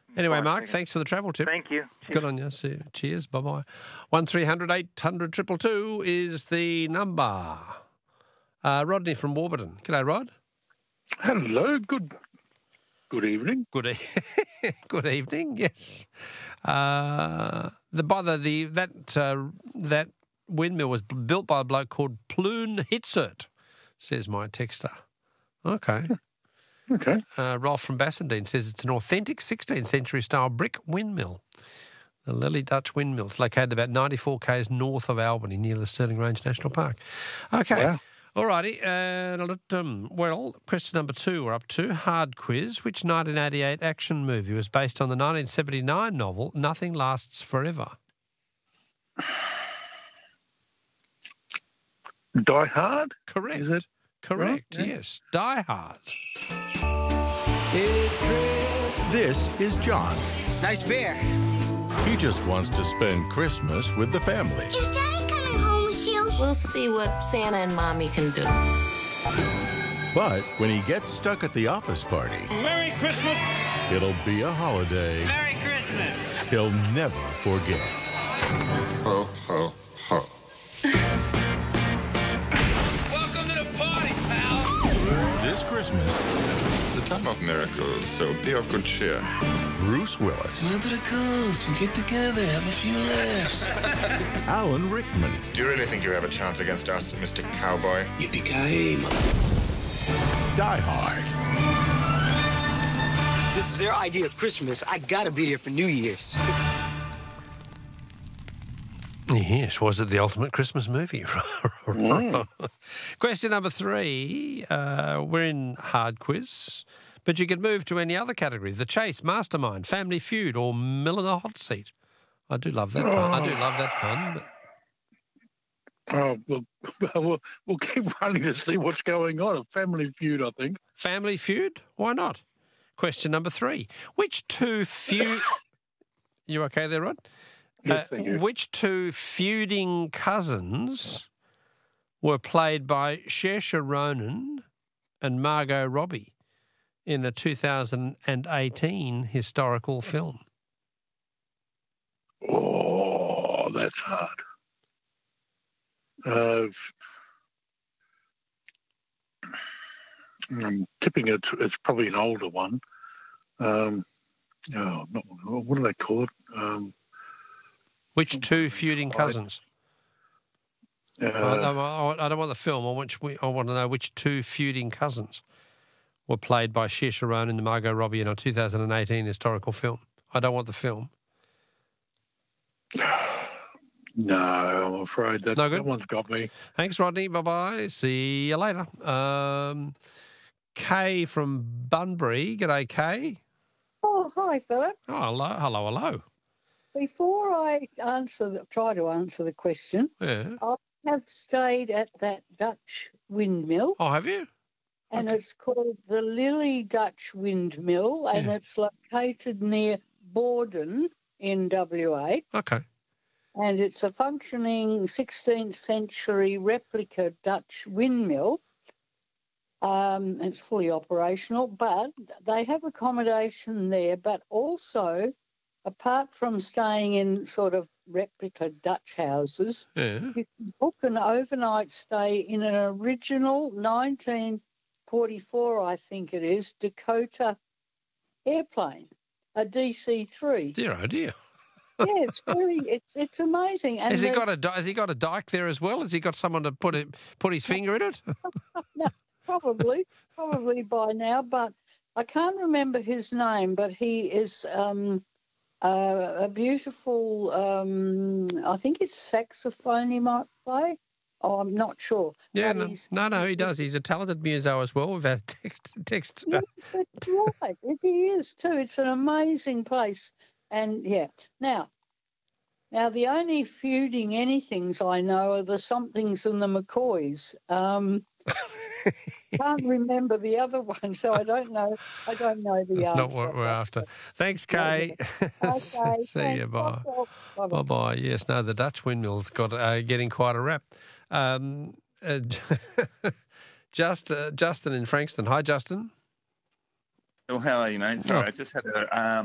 Anyway, Mark, thanks for the travel tip. Thank you. Good on you. See you. Cheers. Bye-bye. 1300 800 222 is the number. Rodney from Warburton. G'day, Rod. Hello. Good evening. Good evening. Yes. That windmill was built by a bloke called Ploon Hitzert, says my texter. Okay. Okay. Rolf from Bassendean says it's an authentic 16th century style brick windmill. The Lely Dutch Windmill. It's located about 94 k's north of Albany near the Stirling Range National Park. Okay. Wow. All righty. Well, question number 2 we're up to. Hard quiz. Which 1988 action movie was based on the 1979 novel Nothing Lasts Forever? Die Hard? Correct. Is it? Correct, Right, yeah. yes. Die Hard. It's Chris. This is John. Nice beer. He just wants to spend Christmas with the family. Is Daddy coming home with you? We'll see what Santa and Mommy can do. But when he gets stuck at the office party, Merry Christmas! it'll be a holiday Merry Christmas! he'll never forget. Ho, ho, ho. Welcome to the party, pal! This Christmas, It's a time of miracles, so be of good cheer. Bruce Willis, Down to the coast, we get together, have a few laughs. Alan Rickman, Do you really think you have a chance against us, Mr. Cowboy? Yippee-ki-yay, mother. Die Hard. This is their idea of Christmas. I gotta be here for New Year's. Yes, was it the ultimate Christmas movie? Question number 3. We're in hard quiz, but you could move to any other category. The Chase, Mastermind, Family Feud, or Mill in the Hot Seat. I do love that pun. I do love that pun. But... Oh, we'll keep running to see what's going on. A Family Feud, I think. Family Feud? Why not? Question number 3. Which two feud... You okay there, Rod? Yes, thank you. Which two feuding cousins were played by Saoirse Ronan and Margot Robbie in a 2018 historical film? Oh, that's hard. I'm tipping it's probably an older one. What do they call it? Which two feuding cousins? I don't want the film. I want to know which two feuding cousins were played by Saoirse Ronan and Margot Robbie in a 2018 historical film. I don't want the film. No, I'm afraid No good? that one's got me. Thanks, Rodney. Bye-bye. See you later. Kay from Bunbury. G'day, Kay. Oh, hi, Philip. Oh, hello. Before I try to answer the question, Yeah. I have stayed at that Dutch windmill, Oh, have you? and okay. it's called the Lily Dutch Windmill, and Yeah. it's located near Borden in WA, Okay. and it's a functioning 16th century replica Dutch windmill. It's fully operational, but they have accommodation there, but also, apart from staying in sort of replica Dutch houses, Yeah. you can book an overnight stay in an original 1944, I think it is, Dakota airplane, a DC-3. Dear, oh dear. Yeah, it's amazing. And Has he got a dike there as well? Has he got someone to put his finger in it? No, probably by now, but I can't remember his name. But he is a beautiful. I think it's saxophone he might play. Oh, I'm not sure. Yeah, But no, he does. He's a talented muso as well. We've had text Yeah, about. that's right. He is too. It's an amazing place, and yeah. Now the only feuding anythings I know are the somethings and the McCoys. Can't remember the other one, so I don't know. I don't know the That's answer. not what we're after. Thanks, Kay. Okay, See thanks. you. Bye. Bye-bye. Bye. Yes, no, the Dutch windmill's got getting quite a rap. Justin in Frankston. Hi, Justin. Well, how are you, mate? Sorry, I just had a